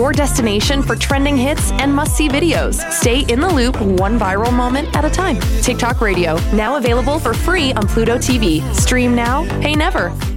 your destination for trending hits and must-see videos. Stay in the loop, one viral moment at a time. TikTok Radio, now available for free on Pluto TV. Stream now, pay never.